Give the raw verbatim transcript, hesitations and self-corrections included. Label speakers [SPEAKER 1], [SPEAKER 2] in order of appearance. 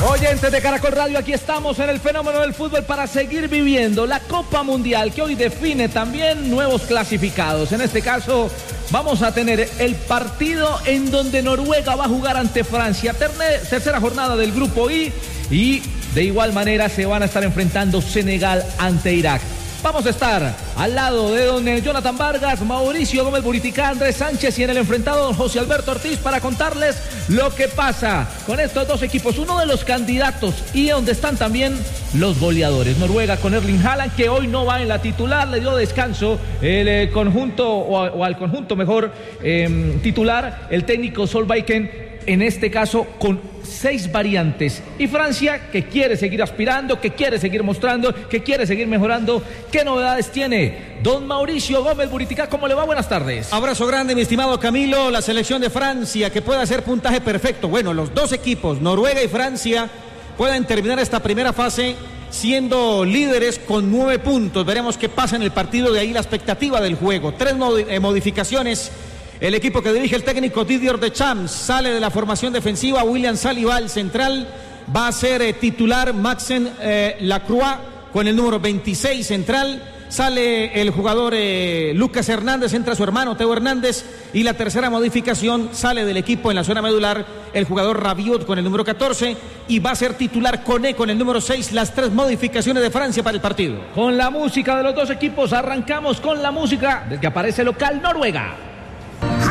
[SPEAKER 1] Oyentes de Caracol Radio, aquí estamos en el fenómeno del fútbol para seguir viviendo la Copa Mundial que hoy define también nuevos clasificados. En este caso vamos a tener el partido en donde Noruega va a jugar ante Francia, tercera jornada del grupo I, y de igual manera se van a estar enfrentando Senegal ante Irak. Vamos a estar al lado de don Jonathan Vargas, Mauricio Gómez Buriticá, Andrés Sánchez y en el enfrentado don José Alberto Ortiz para contarles lo que pasa con estos dos equipos. Uno de los candidatos y donde están también los goleadores. Noruega con Erling Haaland, que hoy no va en la titular, le dio descanso el eh, conjunto, o, o al conjunto mejor eh, titular, el técnico Solbakken, en este caso con seis variantes. Y Francia, que quiere seguir aspirando, que quiere seguir mostrando, que quiere seguir mejorando. ¿Qué novedades tiene don Mauricio Gómez Buriticá? ¿Cómo le va? Buenas tardes.
[SPEAKER 2] Abrazo grande, mi estimado Camilo. La selección de Francia, que puede hacer puntaje perfecto. Bueno, los dos equipos, Noruega y Francia, pueden terminar esta primera fase siendo líderes con nueve puntos. Veremos qué pasa en el partido, de ahí la expectativa del juego. Tres modificaciones. El equipo que dirige el técnico Didier Deschamps sale de la formación defensiva. William Saliba, el central, va a ser eh, titular. Maxen eh, Lacroix con el número veintiséis central. Sale el jugador eh, Lucas Hernández, entra su hermano Teo Hernández. Y la tercera modificación, sale del equipo en la zona medular el jugador Rabiot con el número catorce. Y va a ser titular Koné con el número seis. Las tres modificaciones de Francia para el partido.
[SPEAKER 1] Con la música de los dos equipos arrancamos con la música del que aparece local Noruega.